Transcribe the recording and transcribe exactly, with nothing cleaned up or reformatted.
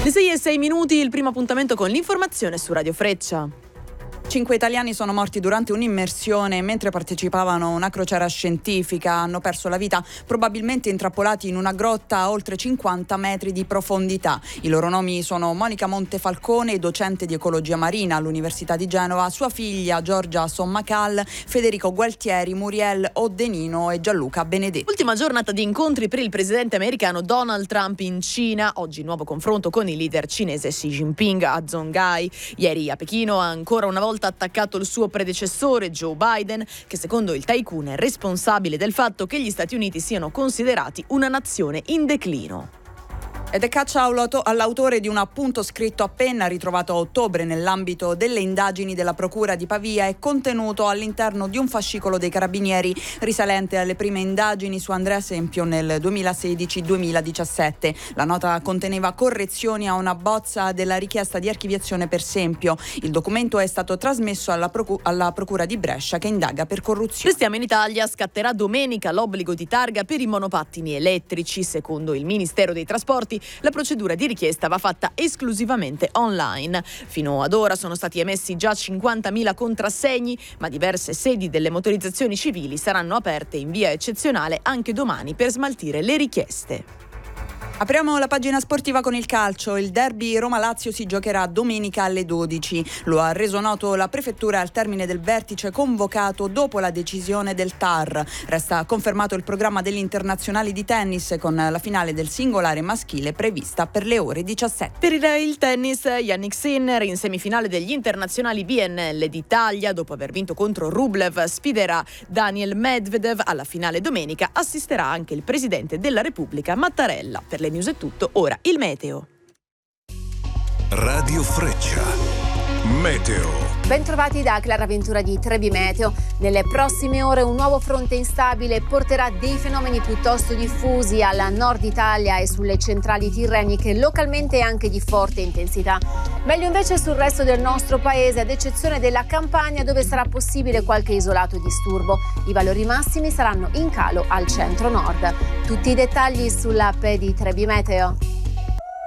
Le sei e sei minuti, il primo appuntamento con l'informazione su Radio Freccia. Cinque italiani sono morti durante un'immersione mentre partecipavano a una crociera scientifica. Hanno perso la vita probabilmente intrappolati in una grotta a oltre cinquanta metri di profondità. I loro nomi sono Monica Montefalcone, docente di ecologia marina all'Università di Genova, sua figlia Giorgia Sommacal, Federico Gualtieri, Muriel Oddenino e Gianluca Benedetti. Ultima giornata di incontri per il presidente americano Donald Trump in Cina. Oggi nuovo confronto con il leader cinese Xi Jinping a Zhonghai. Ieri a Pechino ha ancora una volta attaccato il suo predecessore Joe Biden, che secondo il tycoon è responsabile del fatto che gli Stati Uniti siano considerati una nazione in declino. Ed è caccia all'autore di un appunto scritto a penna ritrovato a ottobre nell'ambito delle indagini della Procura di Pavia e contenuto all'interno di un fascicolo dei Carabinieri risalente alle prime indagini su Andrea Sempio nel duemilasedici duemiladiciassette. La nota conteneva correzioni a una bozza della richiesta di archiviazione per Sempio. Il documento è stato trasmesso alla, Procu- alla Procura di Brescia, che indaga per corruzione. Restiamo in Italia, scatterà domenica l'obbligo di targa per i monopattini elettrici. Secondo il Ministero dei Trasporti, la procedura di richiesta va fatta esclusivamente online. Fino ad ora sono stati emessi già cinquantamila contrassegni, ma diverse sedi delle motorizzazioni civili saranno aperte in via eccezionale anche domani per smaltire le richieste. Apriamo la pagina sportiva con il calcio. Il derby Roma-Lazio si giocherà domenica alle dodici. Lo ha reso noto la prefettura al termine del vertice convocato dopo la decisione del T A R. Resta confermato il programma degli internazionali di tennis con la finale del singolare maschile prevista per le ore diciassette. Per il tennis, Jannik Sinner in semifinale degli internazionali B N L d'Italia, dopo aver vinto contro Rublev, sfiderà Daniel Medvedev alla finale domenica. Assisterà anche il presidente della Repubblica Mattarella. Per le news è tutto, ora il meteo. Radio Freccia, meteo. Bentrovati da Clara Ventura di Trebi Meteo. Nelle prossime ore un nuovo fronte instabile porterà dei fenomeni piuttosto diffusi al nord Italia e sulle centrali tirreniche, localmente anche di forte intensità. Meglio invece sul resto del nostro paese, ad eccezione della Campania, dove sarà possibile qualche isolato disturbo. I valori massimi saranno in calo al centro-nord. Tutti i dettagli sull'app di Trebi Meteo.